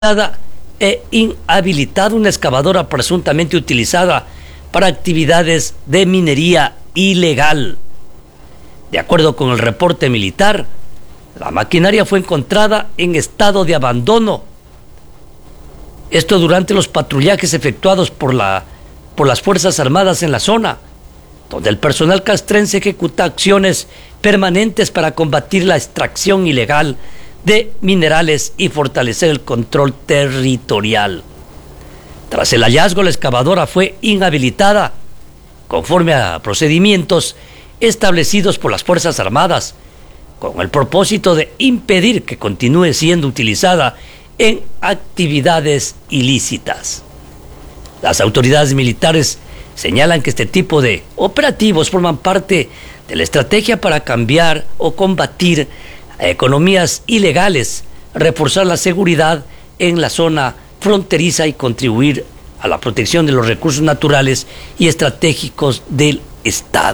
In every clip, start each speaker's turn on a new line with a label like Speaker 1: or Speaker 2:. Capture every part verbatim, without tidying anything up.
Speaker 1: e inhabilitado una excavadora presuntamente utilizada para actividades de minería ilegal. De acuerdo con el reporte militar, la maquinaria fue encontrada en estado de abandono. Esto durante los patrullajes efectuados por, la, por las Fuerzas Armadas en la zona, donde el personal castrense ejecuta acciones permanentes para combatir la extracción ilegal de minerales y fortalecer el control territorial. Tras el hallazgo, la excavadora fue inhabilitada conforme a procedimientos establecidos por las Fuerzas Armadas, con el propósito de impedir que continúe siendo utilizada en actividades ilícitas. Las autoridades militares señalan que este tipo de operativos forman parte de la estrategia para cambiar o combatir a economías ilegales, reforzar la seguridad en la zona fronteriza y contribuir a la protección de los recursos naturales y estratégicos del Estado.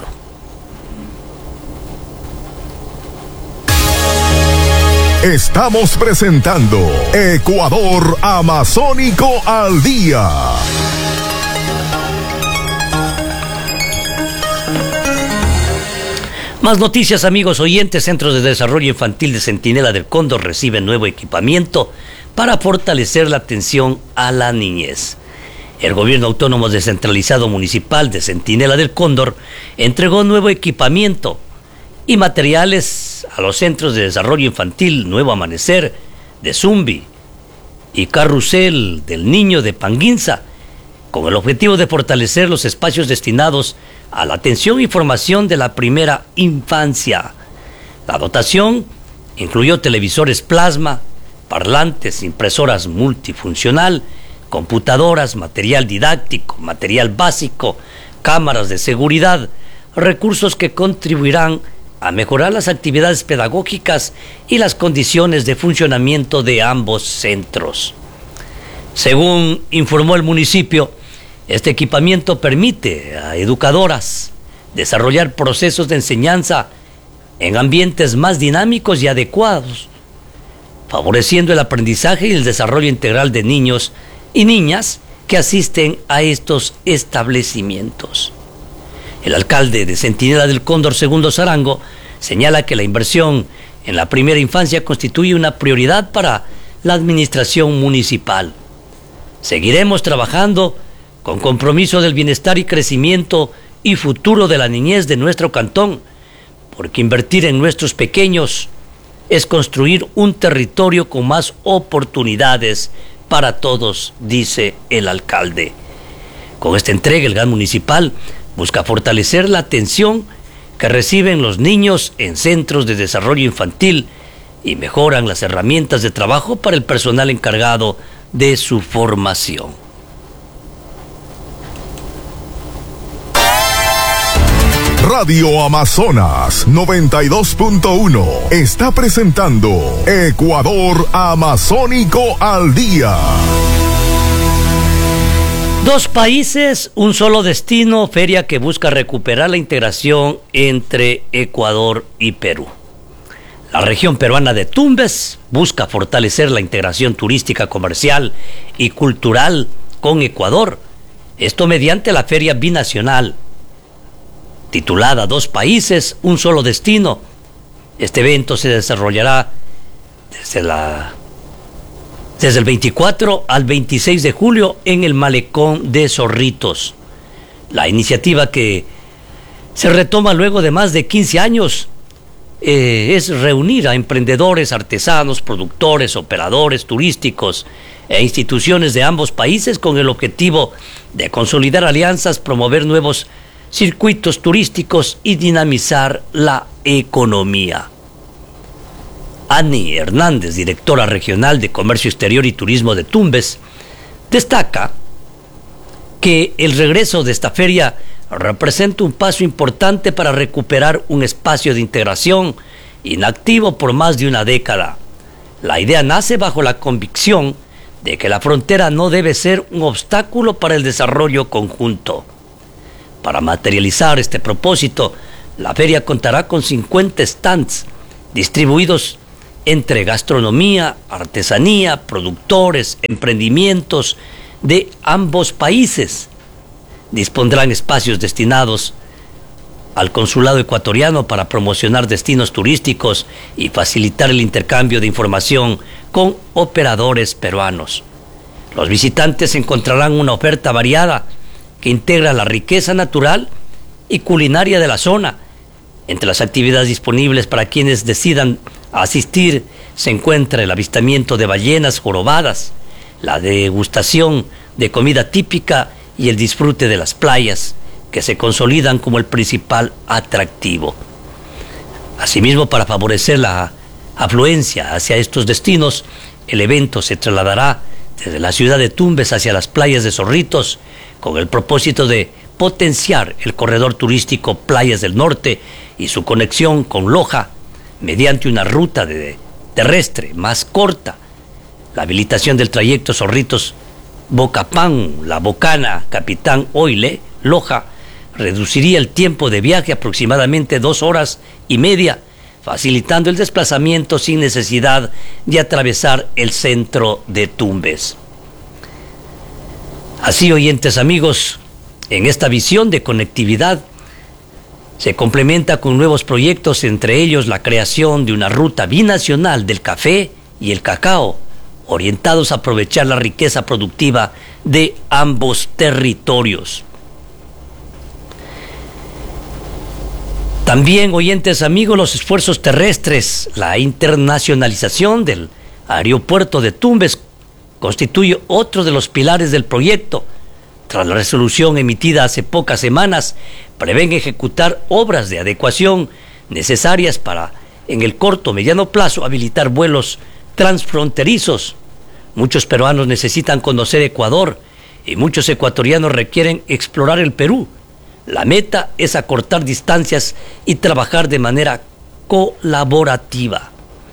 Speaker 2: Estamos presentando Ecuador Amazónico al Día.
Speaker 1: Más noticias, amigos oyentes. Centros de Desarrollo Infantil de Centinela del Cóndor reciben nuevo equipamiento para fortalecer la atención a la niñez. El Gobierno Autónomo Descentralizado Municipal de Centinela del Cóndor entregó nuevo equipamiento y materiales a los Centros de Desarrollo Infantil Nuevo Amanecer de Zumbi y Carrusel del Niño de Panguinza, con el objetivo de fortalecer los espacios destinados a la atención y formación de la primera infancia. La dotación incluyó televisores plasma, parlantes, impresoras multifuncional, computadoras, material didáctico, material básico, cámaras de seguridad, recursos que contribuirán a mejorar las actividades pedagógicas y las condiciones de funcionamiento de ambos centros. Según informó el municipio, este equipamiento permite a educadoras desarrollar procesos de enseñanza en ambientes más dinámicos y adecuados, favoreciendo el aprendizaje y el desarrollo integral de niños y niñas que asisten a estos establecimientos. El alcalde de Centinela del Cóndor, Segundo Zarango, señala que la inversión en la primera infancia constituye una prioridad para la administración municipal. Seguiremos trabajando con compromiso del bienestar y crecimiento y futuro de la niñez de nuestro cantón, porque invertir en nuestros pequeños es construir un territorio con más oportunidades para todos, dice el alcalde. Con esta entrega, el G A N municipal busca fortalecer la atención que reciben los niños en centros de desarrollo infantil y mejoran las herramientas de trabajo para el personal encargado de su formación.
Speaker 2: Radio Amazonas noventa y dos punto uno está presentando Ecuador Amazónico al Día.
Speaker 1: Dos países, un solo destino, feria que busca recuperar la integración entre Ecuador y Perú. La región peruana de Tumbes busca fortalecer la integración turística, comercial y cultural con Ecuador. Esto mediante la feria binacional titulada Dos Países, un Solo Destino. Este evento se desarrollará desde, la, desde el veinticuatro al veintiséis de julio en el Malecón de Zorritos. La iniciativa, que se retoma luego de más de quince años, eh, es reunir a emprendedores, artesanos, productores, operadores turísticos e instituciones de ambos países con el objetivo de consolidar alianzas, promover nuevos circuitos turísticos y dinamizar la economía. Ani Hernández, directora regional de Comercio Exterior y Turismo de Tumbes, destaca que el regreso de esta feria representa un paso importante para recuperar un espacio de integración inactivo por más de una década. La idea nace bajo la convicción de que la frontera no debe ser un obstáculo para el desarrollo conjunto. Para materializar este propósito, la feria contará con cincuenta stands distribuidos entre gastronomía, artesanía, productores, emprendimientos de ambos países. Dispondrán espacios destinados al consulado ecuatoriano para promocionar destinos turísticos y facilitar el intercambio de información con operadores peruanos. Los visitantes encontrarán una oferta variada que integra la riqueza natural y culinaria de la zona. Entre las actividades disponibles para quienes decidan asistir se encuentra el avistamiento de ballenas jorobadas, la degustación de comida típica y el disfrute de las playas, que se consolidan como el principal atractivo. Asimismo, para favorecer la afluencia hacia estos destinos, el evento se trasladará desde la ciudad de Tumbes hacia las playas de Zorritos, con el propósito de potenciar el corredor turístico Playas del Norte y su conexión con Loja mediante una ruta de terrestre más corta. La habilitación del trayecto Zorritos-Bocapán, La Bocana, Capitán Oile, Loja, reduciría el tiempo de viaje aproximadamente dos horas y media, facilitando el desplazamiento sin necesidad de atravesar el centro de Tumbes. Así, oyentes amigos, en esta visión de conectividad se complementa con nuevos proyectos, entre ellos la creación de una ruta binacional del café y el cacao, orientados a aprovechar la riqueza productiva de ambos territorios. También, oyentes amigos, los esfuerzos terrestres, la internacionalización del aeropuerto de Tumbes constituye otro de los pilares del proyecto. Tras la resolución emitida hace pocas semanas, prevén ejecutar obras de adecuación necesarias para, en el corto o mediano plazo, habilitar vuelos transfronterizos. Muchos peruanos necesitan conocer Ecuador y muchos ecuatorianos requieren explorar el Perú. La meta es acortar distancias y trabajar de manera colaborativa.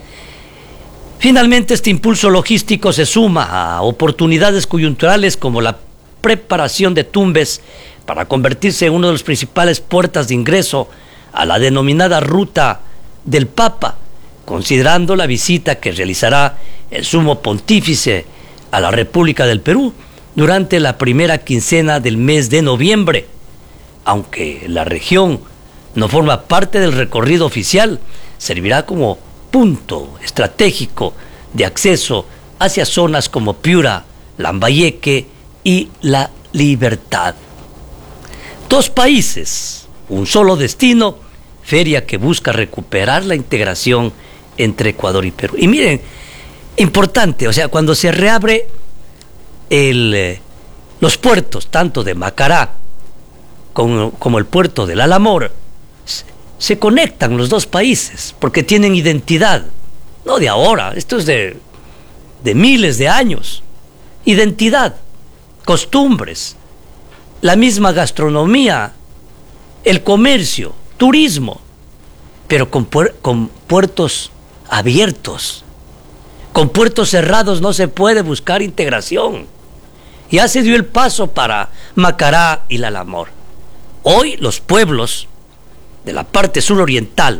Speaker 1: Finalmente, este impulso logístico se suma a oportunidades coyunturales como la preparación de Tumbes para convertirse en uno de los principales puertas de ingreso a la denominada Ruta del Papa, considerando la visita que realizará el Sumo Pontífice a la República del Perú durante la primera quincena del mes de noviembre. Aunque la región no forma parte del recorrido oficial, servirá como punto estratégico de acceso hacia zonas como Piura, Lambayeque y La Libertad. Dos países, un solo destino, feria que busca recuperar la integración entre Ecuador y Perú. Y miren, importante, o sea, cuando se reabre el, eh, los puertos, tanto de Macará como, como el puerto del Alamor, se conectan los dos países porque tienen identidad, no de ahora, esto es de, de miles de años. Identidad, costumbres, la misma gastronomía, el comercio, turismo, pero con, puer- con puertos abiertos. Con puertos cerrados no se puede buscar integración. Ya se dio el paso para Macará y la Alamor. Hoy los pueblos de la parte suroriental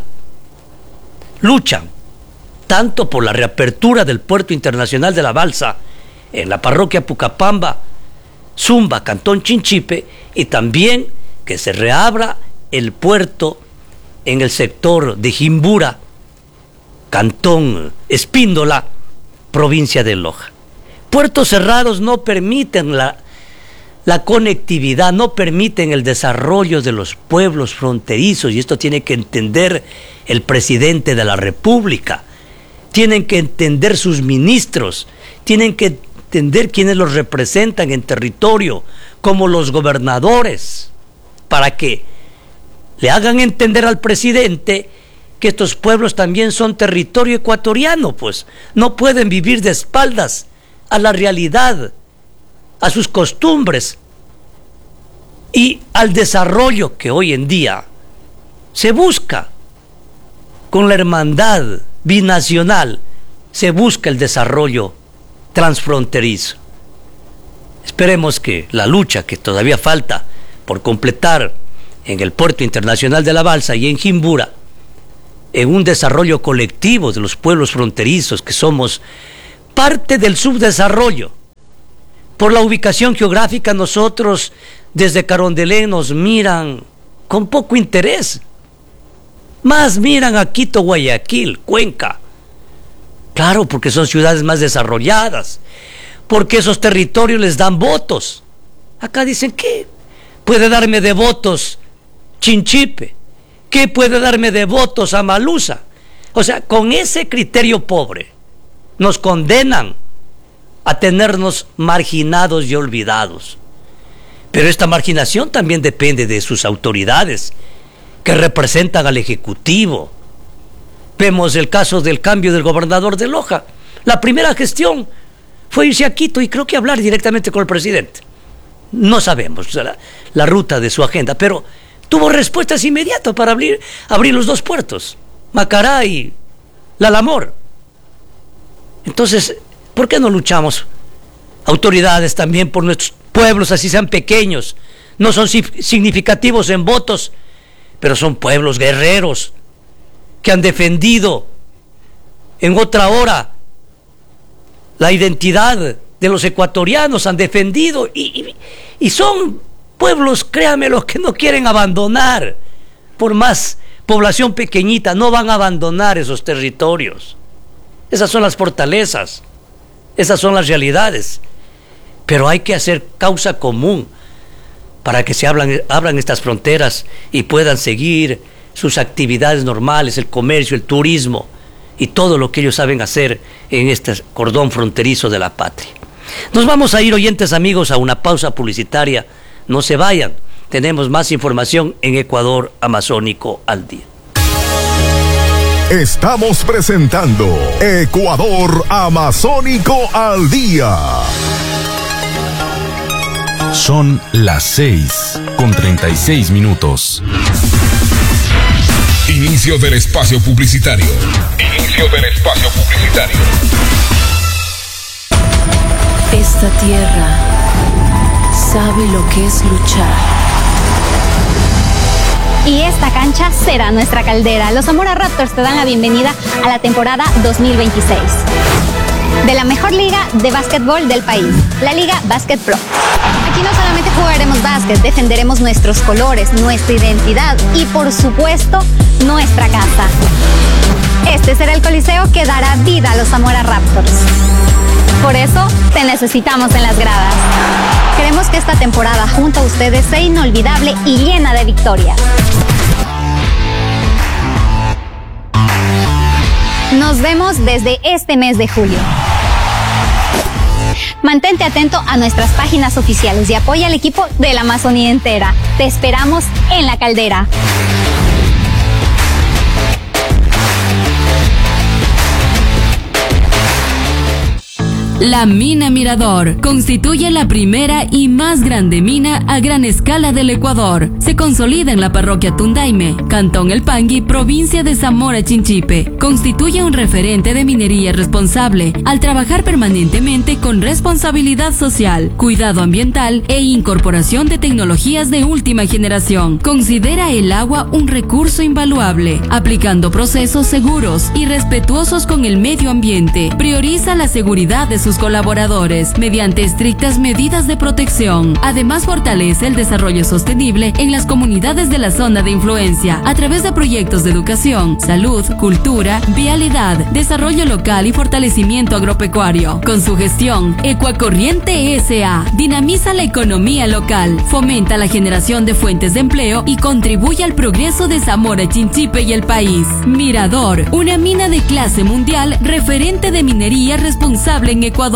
Speaker 1: luchan tanto por la reapertura del puerto internacional de La Balsa en la parroquia Pucapamba, Zumba, Cantón Chinchipe, y también que se reabra el puerto en el sector de Jimbura, Cantón Espíndola, provincia de Loja. Puertos cerrados no permiten la La conectividad, no permiten el desarrollo de los pueblos fronterizos, y esto tiene que entender el presidente de la República, tienen que entender sus ministros, tienen que entender quienes los representan en territorio, como los gobernadores, para que le hagan entender al presidente que estos pueblos también son territorio ecuatoriano, pues no pueden vivir de espaldas a la realidad, a sus costumbres y al desarrollo que hoy en día se busca. Con la hermandad binacional se busca el desarrollo transfronterizo. Esperemos que la lucha que todavía falta por completar en el puerto internacional de La Balsa y en Jimbura en un desarrollo colectivo de los pueblos fronterizos, que somos parte del subdesarrollo. Por la ubicación geográfica, nosotros desde Carondelet nos miran con poco interés. Más miran a Quito, Guayaquil, Cuenca. Claro, porque son ciudades más desarrolladas, porque esos territorios les dan votos. Acá dicen, ¿qué puede darme de votos Chinchipe? ¿Qué puede darme de votos Amaluza? O sea, con ese criterio pobre nos condenan a tenernos marginados y olvidados. Pero esta marginación también depende de sus autoridades, que representan al Ejecutivo. Vemos el caso del cambio del gobernador de Loja. La primera gestión fue irse a Quito y creo que hablar directamente con el presidente. No sabemos la, la ruta de su agenda, pero tuvo respuestas inmediatas para abrir, abrir los dos puertos, Macará y Lalamor. Entonces, ¿por qué no luchamos, autoridades, también por nuestros pueblos, así sean pequeños? No son significativos en votos, pero son pueblos guerreros que han defendido en otra hora la identidad de los ecuatorianos, han defendido y, y, y son pueblos, créanme, los que no quieren abandonar. Por más población pequeñita, no van a abandonar esos territorios. Esas son las fortalezas, esas son las realidades. Pero hay que hacer causa común para que se abran, abran estas fronteras y puedan seguir sus actividades normales, el comercio, el turismo y todo lo que ellos saben hacer en este cordón fronterizo de la patria. Nos vamos a ir, oyentes amigos, a una pausa publicitaria. No se vayan, tenemos más información en Ecuador Amazónico al Día.
Speaker 2: Estamos presentando Ecuador Amazónico al Día.
Speaker 3: Son las seis con treinta y seis minutos.
Speaker 2: Inicio del espacio publicitario. Inicio del espacio publicitario.
Speaker 4: Esta tierra sabe lo que es luchar.
Speaker 5: Y esta cancha será nuestra caldera. Los Zamora Raptors te dan la bienvenida a la temporada dos mil veintiséis de la mejor liga de básquetbol del país, la Liga Básquet Pro. Aquí no solamente jugaremos básquet, defenderemos nuestros colores, nuestra identidad y, por supuesto, nuestra casa. Este será el coliseo que dará vida a los Zamora Raptors. Por eso, te necesitamos en las gradas. Queremos que esta temporada junto a ustedes sea inolvidable y llena de victorias. Nos vemos desde este mes de julio. Mantente atento a nuestras páginas oficiales y apoya al equipo de la Amazonía entera. Te esperamos en la caldera.
Speaker 4: La Mina Mirador constituye la primera y más grande mina a gran escala del Ecuador. Se consolida en la parroquia Tundaime, Cantón El Pangui, provincia de Zamora Chinchipe. Constituye un referente de minería responsable al trabajar permanentemente con responsabilidad social, cuidado ambiental e incorporación de tecnologías de última generación. Considera el agua un recurso invaluable, aplicando procesos seguros y respetuosos con el medio ambiente. Prioriza la seguridad de sus colaboradores mediante estrictas medidas de protección. Además, fortalece el desarrollo sostenible en las comunidades de la zona de influencia a través de proyectos de educación, salud, cultura, vialidad, desarrollo local y fortalecimiento agropecuario. Con su gestión, Ecuacorriente S A dinamiza la economía local, fomenta la generación de fuentes de empleo y contribuye al progreso de Zamora Chinchipe y el país. Mirador, una mina de clase mundial, referente de minería responsable en Ecuador.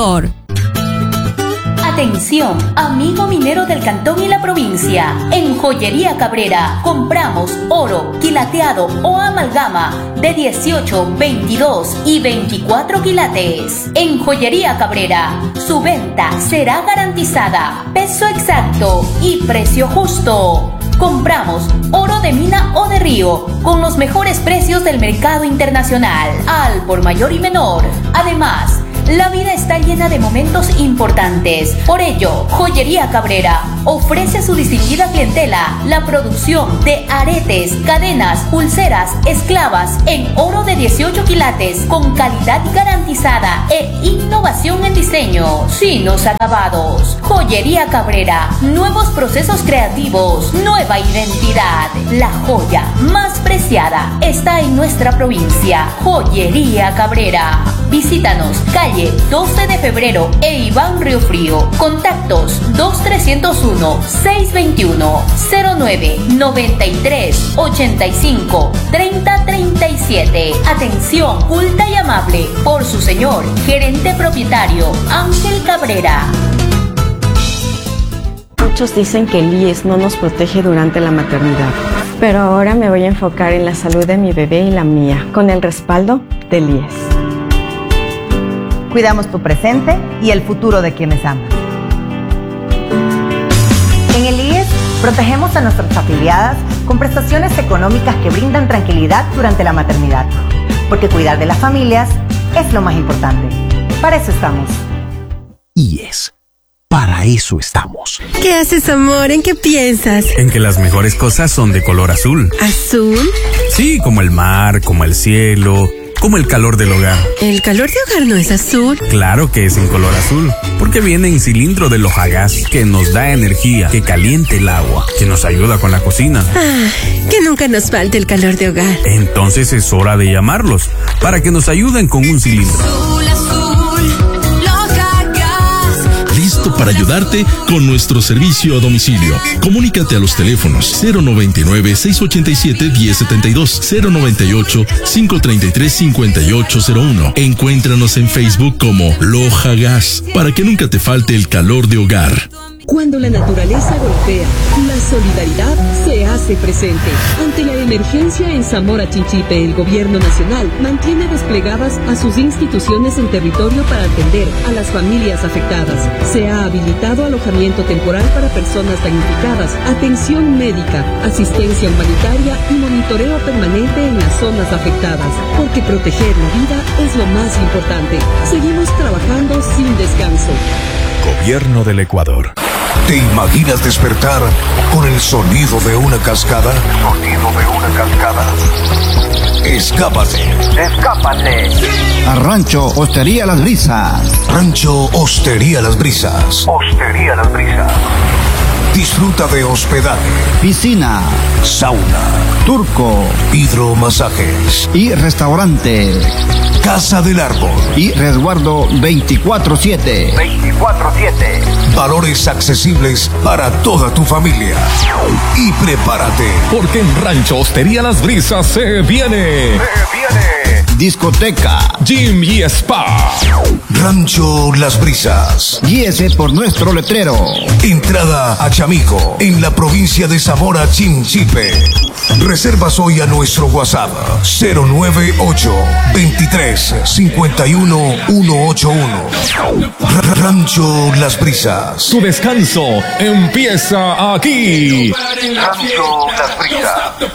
Speaker 6: Atención, amigo minero del cantón y la provincia. En Joyería Cabrera compramos oro, quilateado o amalgama de dieciocho, veintidós y veinticuatro quilates. En Joyería Cabrera, su venta será garantizada, peso exacto y precio justo. Compramos oro de mina o de río con los mejores precios del mercado internacional, al por mayor y menor. Además, La vida está llena de momentos importantes. Por ello, Joyería Cabrera ofrece a su distinguida clientela la producción de aretes, cadenas, pulseras, esclavas en oro de dieciocho quilates con calidad garantizada e innovación en diseño, finos acabados. Joyería Cabrera, nuevos procesos creativos, nueva identidad. La joya más preciada está en nuestra provincia. Joyería Cabrera. Visítanos, calle doce de febrero e Iván Río Frío. Contactos dos tres cero uno, seis dos uno, cero nueve noventa y tres, ochenta y cinco, treinta treinta y siete. Atención culta y amable por su señor gerente propietario Ángel Cabrera.
Speaker 7: Muchos dicen que el I E S no nos protege durante la maternidad, pero ahora me voy a enfocar en la salud de mi bebé y la mía, con el respaldo del I E S.
Speaker 8: Cuidamos tu presente y el futuro de quienes amas. En el I E S protegemos a nuestras afiliadas con prestaciones económicas que brindan tranquilidad durante la maternidad, porque cuidar de las familias es lo más importante. Para eso estamos.
Speaker 9: I E S. Para eso estamos.
Speaker 10: ¿Qué haces, amor? ¿En qué piensas?
Speaker 3: En que las mejores cosas son de color azul.
Speaker 10: ¿Azul?
Speaker 3: Sí, como el mar, como el cielo, como el calor del hogar.
Speaker 10: ¿El calor de hogar no es azul?
Speaker 3: Claro que es en color azul, porque viene en cilindro de Lojagas, que nos da energía, que caliente el agua, que nos ayuda con la cocina.
Speaker 10: Ah, que nunca nos falte el calor de hogar.
Speaker 3: Entonces es hora de llamarlos, para que nos ayuden con un cilindro.
Speaker 11: Azul, azul, Lojagas.
Speaker 12: Listo para ayudarte con nuestro servicio a domicilio. Comunícate a los teléfonos cero noventa y nueve, seiscientos ochenta y siete, diez setenta y dos, cero noventa y ocho, quinientos treinta y tres, cincuenta y ocho cero uno. Encuéntranos en Facebook como Lojagas para que nunca te falte el calor de hogar.
Speaker 13: Cuando la naturaleza golpea, la solidaridad se hace presente. Ante la emergencia en Zamora Chinchipe, el gobierno nacional mantiene desplegadas a sus instituciones en territorio para atender a las familias afectadas. Se ha habilitado alojamiento temporal para personas damnificadas, atención médica, asistencia humanitaria y monitoreo permanente en las zonas afectadas. Porque proteger la vida es lo más importante. Seguimos trabajando sin descanso.
Speaker 2: Gobierno del Ecuador. ¿Te imaginas despertar con el sonido de una cascada? Sonido de una cascada. Escápate. Escápate.
Speaker 14: A Rancho Hostería Las Brisas.
Speaker 2: Rancho Hostería Las Brisas. Hostería Las Brisas. Disfruta de hospedaje,
Speaker 14: piscina,
Speaker 2: sauna,
Speaker 14: turco,
Speaker 2: hidromasajes
Speaker 14: y restaurante.
Speaker 2: Casa del Árbol
Speaker 14: y resguardo veinticuatro siete.
Speaker 2: veinticuatro siete. Valores accesibles para toda tu familia. Y prepárate,
Speaker 15: porque en Rancho Hostería Las Brisas se viene.
Speaker 2: Se viene.
Speaker 14: Discoteca,
Speaker 15: gym y spa.
Speaker 2: Rancho Las Brisas.
Speaker 14: Guíese por nuestro letrero.
Speaker 2: Entrada a Chamico, en la provincia de Zamora Chinchipe. Reservas hoy a nuestro WhatsApp cero nueve ocho, veintitrés, cincuenta y uno, ciento ochenta y uno. Rancho Las Brisas.
Speaker 15: Tu descanso empieza aquí.
Speaker 2: Rancho Las Brisas.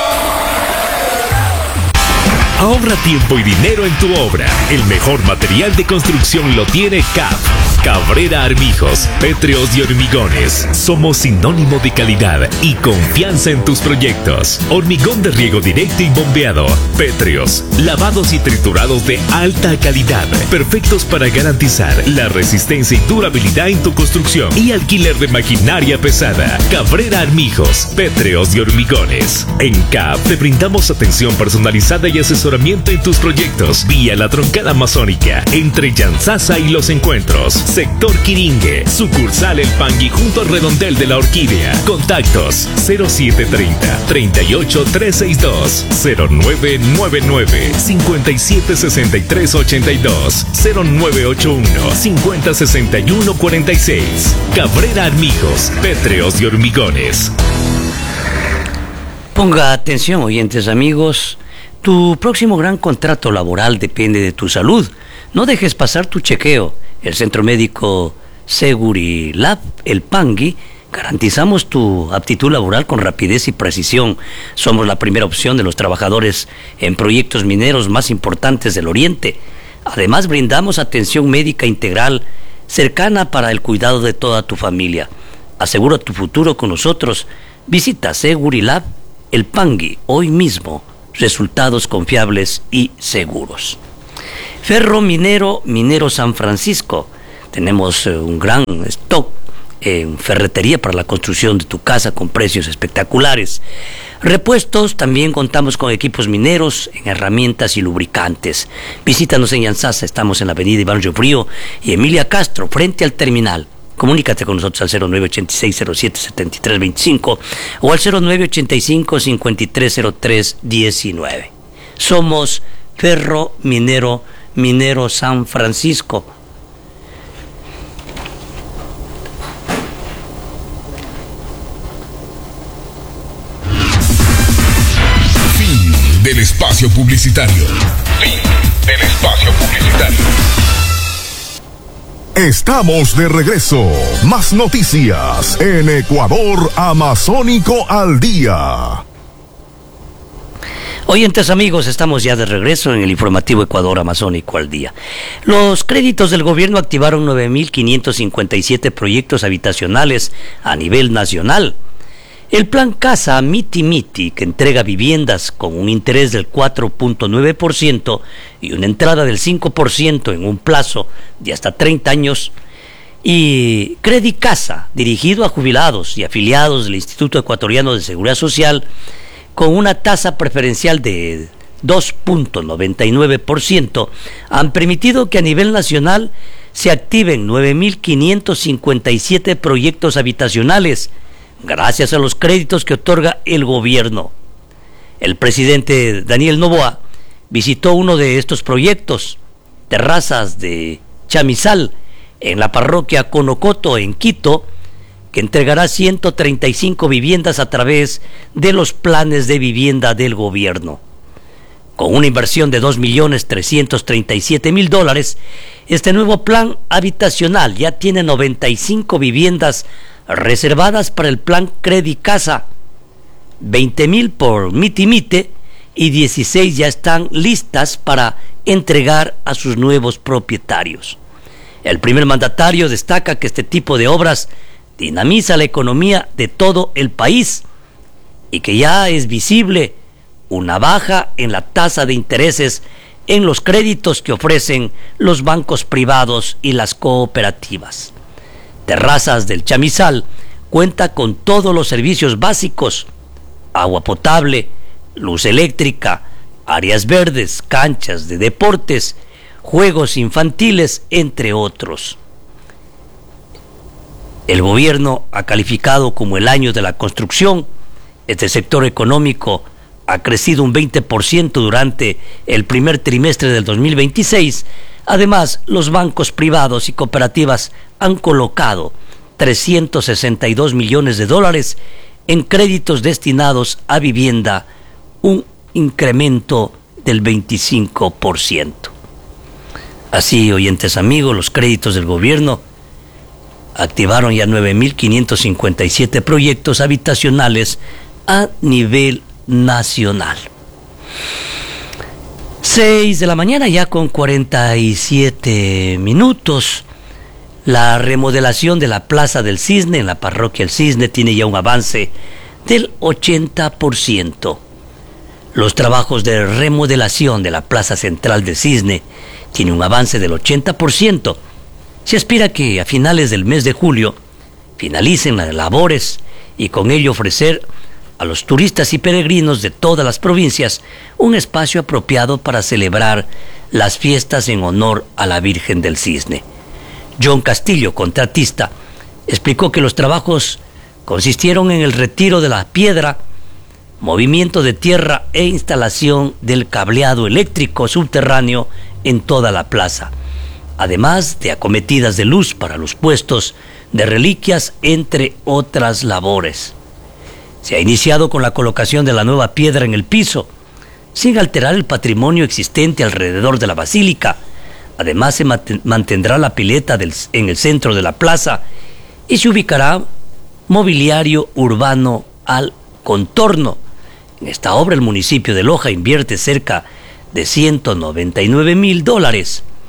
Speaker 16: Ahorra tiempo y dinero en tu obra. El mejor material de construcción lo tiene C A P. Cabrera Armijos, Pétreos y Hormigones. Somos sinónimo de calidad y confianza en tus proyectos. Hormigón de riego directo y bombeado. Pétreos, lavados y triturados de alta calidad. Perfectos para garantizar la resistencia y durabilidad en tu construcción. Y alquiler de maquinaria pesada. Cabrera Armijos, Pétreos y Hormigones. En C A P te brindamos atención personalizada y asesoramiento en tus proyectos. Vía la Troncada Amazónica, entre Yanzasa y Los Encuentros. Sector Quiringue, sucursal El Pangui junto al redondel de la Orquídea. Contactos cero siete treinta, treinta y ocho, trescientos sesenta y dos, cero nueve nueve nueve, cincuenta y siete sesenta y tres ochenta y dos, cero nueve ocho uno, cincuenta sesenta y uno cuarenta y seis. Cabrera Armijos, Pétreos y Hormigones.
Speaker 1: Ponga atención, oyentes amigos. Tu próximo gran contrato laboral depende de tu salud. No dejes pasar tu chequeo. El Centro Médico Segurilab, el Pangui, garantizamos tu aptitud laboral con rapidez y precisión. Somos la primera opción de los trabajadores en proyectos mineros más importantes del Oriente. Además, brindamos atención médica integral cercana para el cuidado de toda tu familia. Asegura tu futuro con nosotros. Visita Segurilab El Pangui hoy mismo. Resultados confiables y seguros. Ferro Minero, Minero San Francisco. Tenemos eh, un gran stock en ferretería para la construcción de tu casa con precios espectaculares. Repuestos, también contamos con equipos mineros, en herramientas y lubricantes. Visítanos en Yanzasa, estamos en la avenida Iván Río Frío y Emilia Castro, frente al terminal. Comunícate con nosotros al cero nueve ochenta y seis cero siete setenta y tres veinticinco o al cero nueve ochenta y cinco cincuenta y tres cero tres diecinueve. Somos Ferro Minero, Minero San Francisco.
Speaker 2: Fin del espacio publicitario. Fin del espacio publicitario. Estamos de regreso. Más noticias en Ecuador Amazónico al Día.
Speaker 1: Oyentes amigos, estamos ya de regreso en el informativo Ecuador Amazónico al Día. Los créditos del gobierno activaron nueve mil quinientos cincuenta y siete proyectos habitacionales a nivel nacional. El plan Casa Miti Miti, que entrega viviendas con un interés del cuatro punto nueve por ciento y una entrada del cinco por ciento en un plazo de hasta treinta años, y Credit Casa, dirigido a jubilados y afiliados del Instituto Ecuatoriano de Seguridad Social, con una tasa preferencial de dos punto noventa y nueve por ciento, han permitido que a nivel nacional se activen nueve mil quinientos cincuenta y siete proyectos habitacionales, gracias a los créditos que otorga el gobierno. El presidente Daniel Noboa visitó uno de estos proyectos, Terrazas de Chamizal, en la parroquia Conocoto, en Quito, que entregará ciento treinta y cinco viviendas a través de los planes de vivienda del gobierno. Con una inversión de dos millones trescientos treinta y siete mil dólares, este nuevo plan habitacional ya tiene noventa y cinco viviendas reservadas para el plan Credit Casa, veinte mil por Mitimite y dieciséis ya están listas para entregar a sus nuevos propietarios. El primer mandatario destaca que este tipo de obras dinamiza la economía de todo el país y que ya es visible una baja en la tasa de intereses en los créditos que ofrecen los bancos privados y las cooperativas. Terrazas del Chamizal cuenta con todos los servicios básicos: agua potable, luz eléctrica, áreas verdes, canchas de deportes, juegos infantiles, entre otros. El gobierno ha calificado como el año de la construcción. Este sector económico ha crecido un veinte por ciento durante el primer trimestre del dos mil veintiséis. Además, los bancos privados y cooperativas han colocado trescientos sesenta y dos millones de dólares en créditos destinados a vivienda, un incremento del veinticinco por ciento. Así, oyentes amigos, los créditos del gobierno activaron ya nueve mil quinientos cincuenta y siete proyectos habitacionales a nivel nacional. seis de la mañana ya con cuarenta y siete minutos. La remodelación de la Plaza del Cisne en la parroquia El Cisne tiene ya un avance del ochenta por ciento. Los trabajos de remodelación de la Plaza Central del Cisne tienen un avance del ochenta por ciento. Se aspira que a finales del mes de julio finalicen las labores y con ello ofrecer a los turistas y peregrinos de todas las provincias un espacio apropiado para celebrar las fiestas en honor a la Virgen del Cisne. John Castillo, contratista, explicó que los trabajos consistieron en el retiro de la piedra, movimiento de tierra e instalación del cableado eléctrico subterráneo en toda la plaza, además de acometidas de luz para los puestos de reliquias, entre otras labores. Se ha iniciado con la colocación de la nueva piedra en el piso, sin alterar el patrimonio existente alrededor de la basílica. Además, se mantendrá la pileta del, en el centro de la plaza y se ubicará mobiliario urbano al contorno. En esta obra el municipio de Loja invierte cerca de ciento noventa y nueve mil dólares.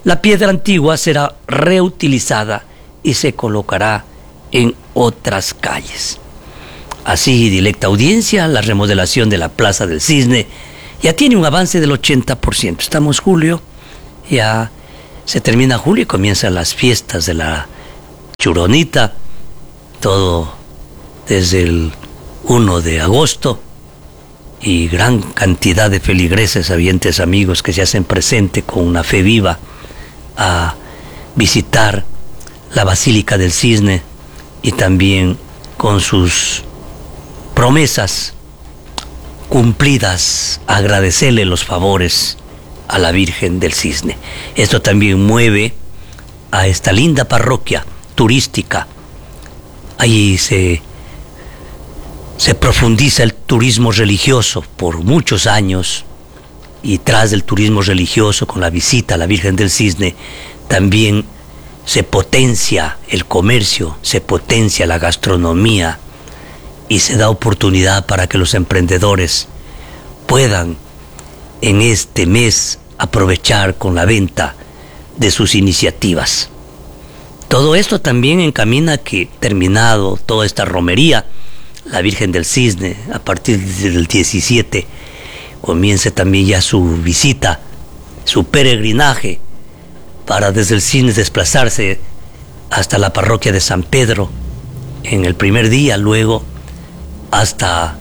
Speaker 1: La piedra antigua será reutilizada y se colocará en otras calles. Así, directa audiencia, la remodelación de la Plaza del Cisne ya tiene un avance del ochenta por ciento. Estamos julio, ya se termina julio y comienzan las fiestas de la Churonita, todo desde el primero de agosto, y gran cantidad de feligreses, sabientes amigos que se hacen presente con una fe viva a visitar la Basílica del Cisne y también con sus promesas cumplidas, agradecerle los favores a la Virgen del Cisne. Esto también mueve a esta linda parroquia turística. Allí se, se profundiza el turismo religioso por muchos años, y tras del turismo religioso, con la visita a la Virgen del Cisne, también se potencia el comercio, se potencia la gastronomía, y se da oportunidad para que los emprendedores puedan en este mes aprovechar con la venta de sus iniciativas. Todo esto también encamina a que, terminado toda esta romería, la Virgen del Cisne, a partir del diecisiete, comience también ya su visita, su peregrinaje, para desde el Cisne desplazarse hasta la parroquia de San Pedro en el primer día, luego hasta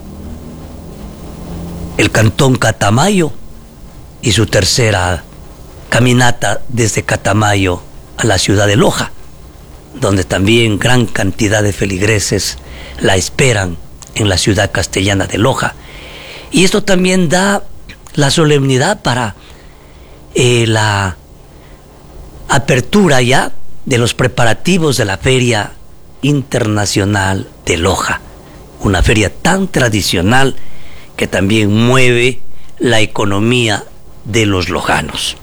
Speaker 1: el cantón Catamayo, y su tercera caminata desde Catamayo a la ciudad de Loja, donde también gran cantidad de feligreses la esperan en la ciudad castellana de Loja. Y esto también da la solemnidad para eh, la apertura ya de los preparativos de la Feria Internacional de Loja, una feria tan tradicional que también mueve la economía de los lojanos.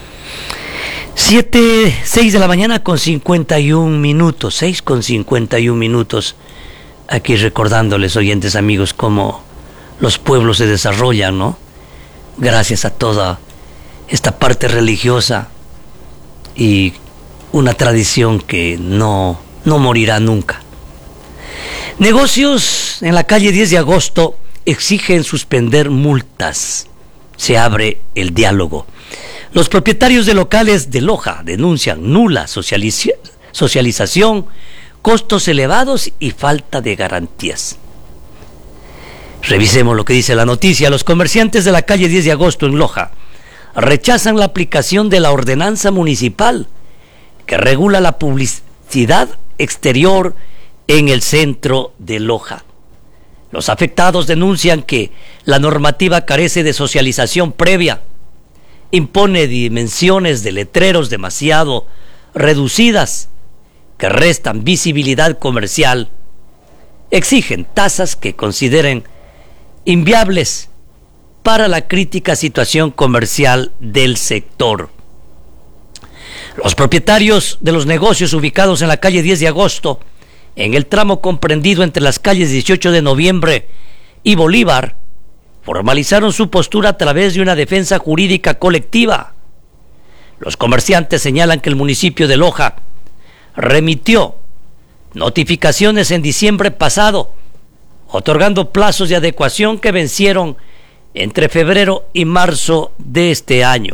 Speaker 1: Siete, seis de la mañana con cincuenta y un minutos, seis con cincuenta y un minutos, aquí recordándoles, oyentes amigos, cómo los pueblos se desarrollan, ¿no? Gracias a toda esta parte religiosa y una tradición que no, no morirá nunca. Negocios en la calle diez de agosto exigen suspender multas. Se abre el diálogo. Los propietarios de locales de Loja denuncian nula socializ- socialización, costos elevados y falta de garantías. Revisemos lo que dice la noticia. Los comerciantes de la calle diez de agosto en Loja rechazan la aplicación de la ordenanza municipal que regula la publicidad exterior en el centro de Loja. Los afectados denuncian que la normativa carece de socialización previa, impone dimensiones de letreros demasiado reducidas que restan visibilidad comercial, exigen tasas que consideren inviables para la crítica situación comercial del sector. Los propietarios de los negocios ubicados en la calle diez de agosto, en el tramo comprendido entre las calles dieciocho de noviembre y Bolívar, formalizaron su postura a través de una defensa jurídica colectiva. Los comerciantes señalan que el municipio de Loja remitió notificaciones en diciembre pasado, otorgando plazos de adecuación que vencieron entre febrero y marzo de este año.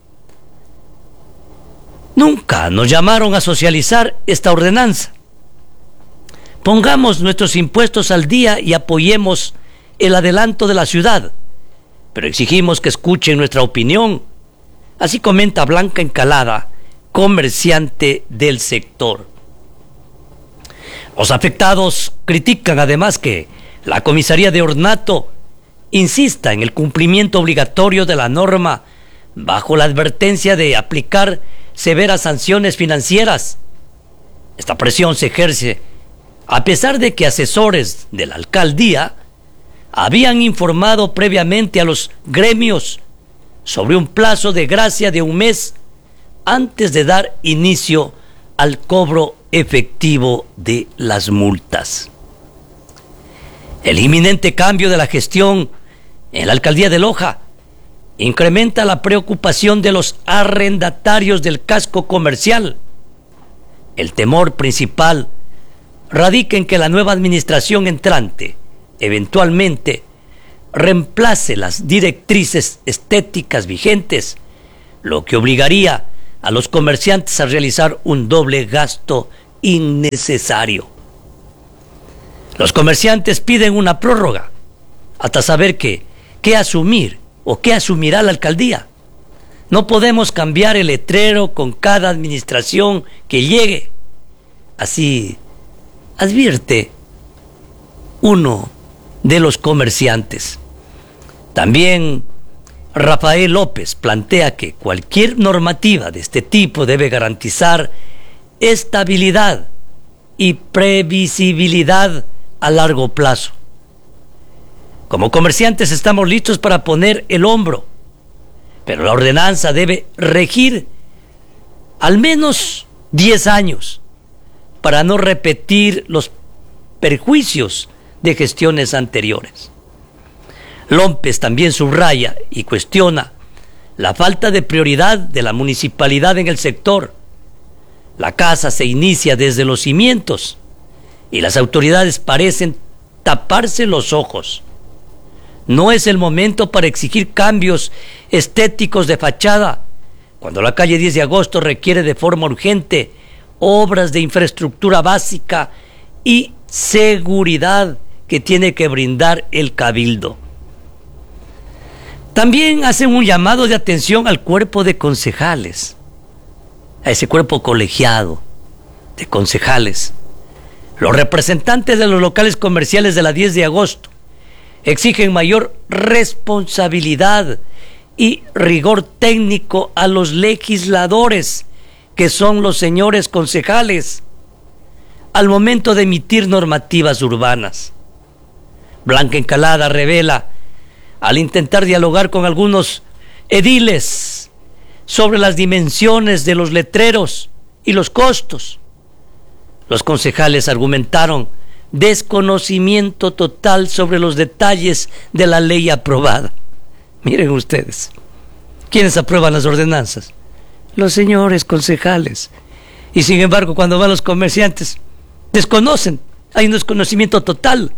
Speaker 1: Nunca nos llamaron a socializar esta ordenanza. Pongamos nuestros impuestos al día y apoyemos el adelanto de la ciudad, pero exigimos que escuchen nuestra opinión. Así comenta Blanca Encalada, comerciante del sector. Los afectados critican además que la comisaría de ornato insista en el cumplimiento obligatorio de la norma bajo la advertencia de aplicar severas sanciones financieras. Esta presión se ejerce a pesar de que asesores de la alcaldía habían informado previamente a los gremios sobre un plazo de gracia de un mes antes de dar inicio al cobro efectivo de las multas. El inminente cambio de la gestión en la alcaldía de Loja incrementa la preocupación de los arrendatarios del casco comercial. El temor principal radica en que la nueva administración entrante eventualmente reemplace las directrices estéticas vigentes, lo que obligaría a los comerciantes a realizar un doble gasto innecesario. Los comerciantes piden una prórroga hasta saber qué, qué asumir o qué asumirá la alcaldía. No podemos cambiar el letrero con cada administración que llegue. Así advierte uno de los comerciantes. También Rafael López plantea que cualquier normativa de este tipo debe garantizar estabilidad y previsibilidad a largo plazo. Como comerciantes estamos listos para poner el hombro, pero la ordenanza debe regir al menos diez años para no repetir los perjuicios de gestiones anteriores. López también subraya y cuestiona la falta de prioridad de la municipalidad en el sector. La casa se inicia desde los cimientos y las autoridades parecen taparse los ojos. No es el momento para exigir cambios estéticos de fachada, cuando la calle diez de agosto requiere de forma urgente obras de infraestructura básica y seguridad que tiene que brindar el cabildo. También hacen un llamado de atención al cuerpo de concejales, a ese cuerpo colegiado de concejales. Los representantes de los locales comerciales de la diez de agosto exigen mayor responsabilidad y rigor técnico a los legisladores, que son los señores concejales, al momento de emitir normativas urbanas. Blanca Encalada revela, al intentar dialogar con algunos ediles sobre las dimensiones de los letreros y los costos, los concejales argumentaron desconocimiento total sobre los detalles de la ley aprobada. Miren ustedes, ¿quiénes aprueban las ordenanzas? Los señores concejales. Y sin embargo, cuando van los comerciantes, desconocen, hay un desconocimiento total.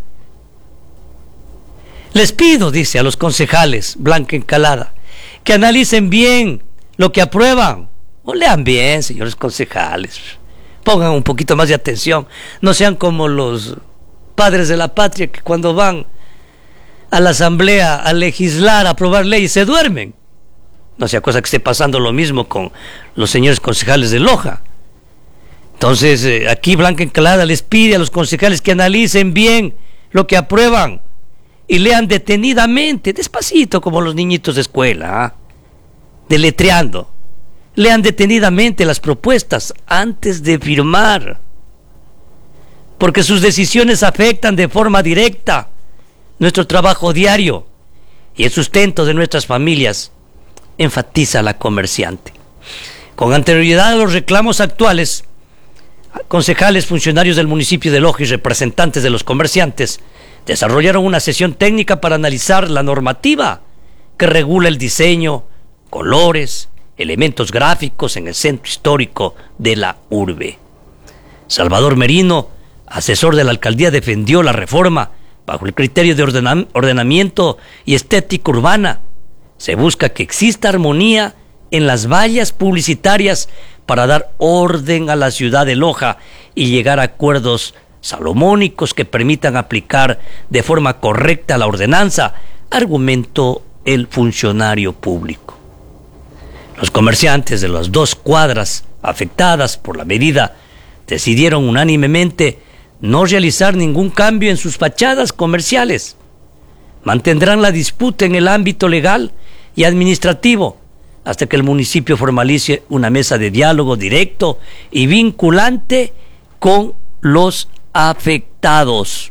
Speaker 1: Les pido, dice a los concejales, Blanca Encalada, que analicen bien lo que aprueban. O lean bien, señores concejales. Pongan un poquito más de atención. No sean como los padres de la patria que cuando van a la asamblea a legislar, a aprobar leyes, se duermen. No sea cosa que esté pasando lo mismo con los señores concejales de Loja. Entonces, eh, aquí Blanca Encalada les pide a los concejales que analicen bien lo que aprueban y lean detenidamente, despacito, como los niñitos de escuela, ¿eh? deletreando. Lean detenidamente las propuestas antes de firmar, porque sus decisiones afectan de forma directa nuestro trabajo diario y el sustento de nuestras familias, enfatiza la comerciante. Con anterioridad a los reclamos actuales, concejales, funcionarios del municipio de Loja y representantes de los comerciantes desarrollaron una sesión técnica para analizar la normativa que regula el diseño, colores, elementos gráficos en el centro histórico de la urbe. Salvador Merino, asesor de la alcaldía, defendió la reforma bajo el criterio de ordena- ordenamiento y estética urbana. Se busca que exista armonía en las vallas publicitarias para dar orden a la ciudad de Loja y llegar a acuerdos salomónicos que permitan aplicar de forma correcta la ordenanza, argumentó el funcionario público. Los comerciantes de las dos cuadras afectadas por la medida decidieron unánimemente no realizar ningún cambio en sus fachadas comerciales. Mantendrán la disputa en el ámbito legal y administrativo hasta que el municipio formalice una mesa de diálogo directo y vinculante con los afectados.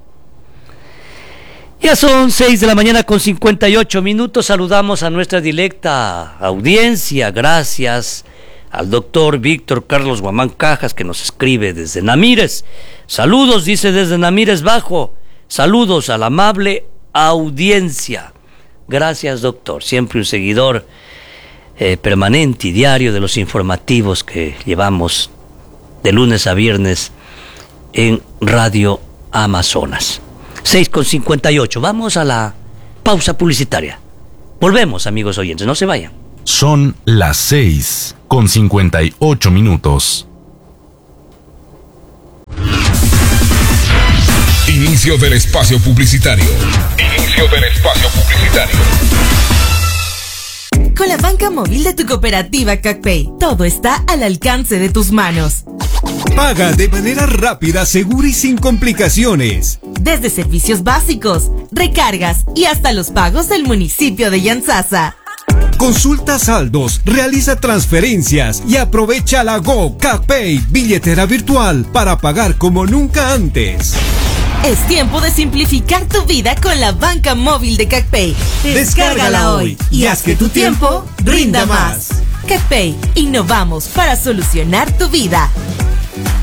Speaker 1: Ya son seis de la mañana con cincuenta y ocho minutos. Saludamos a nuestra directa audiencia. Gracias al doctor Víctor Carlos Guamán Cajas, que nos escribe desde Namírez. Saludos, dice, desde Namírez Bajo. Saludos a la amable audiencia. Gracias, doctor. Siempre un seguidor eh, permanente y diario de los informativos que llevamos de lunes a viernes en Radio Amazonas. seis con cincuenta y ocho. Vamos a la pausa publicitaria. Volvemos, amigos oyentes. No se vayan.
Speaker 12: Son las seis con cincuenta y ocho minutos.
Speaker 2: Inicio del espacio publicitario. Inicio del espacio publicitario.
Speaker 11: Con la banca móvil de tu cooperativa CacPay, todo está al alcance de tus manos.
Speaker 17: Paga de manera rápida, segura y sin complicaciones.
Speaker 11: Desde servicios básicos, recargas y hasta los pagos del municipio de Yantzaza.
Speaker 17: Consulta saldos, realiza transferencias y aprovecha la Go CacPay, billetera virtual, para pagar como nunca antes.
Speaker 11: Es tiempo de simplificar tu vida con la banca móvil de CacPay. Descárgala hoy y haz que tu tiempo rinda más. CacPay, innovamos para solucionar tu vida.